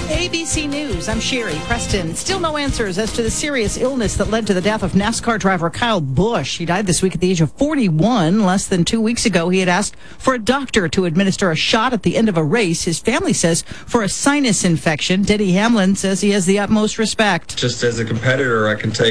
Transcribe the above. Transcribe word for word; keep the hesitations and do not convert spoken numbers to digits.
A B C News, I'm Sherry Preston. Still no answers as to the serious illness that led to the death of NASCAR driver Kyle Busch. He died this week at the age of forty-one. Less than two weeks ago, he had asked for a doctor to administer a shot at the end of a race. His family says for a sinus infection. Denny Hamlin says he has the utmost respect. Just as a competitor, I can take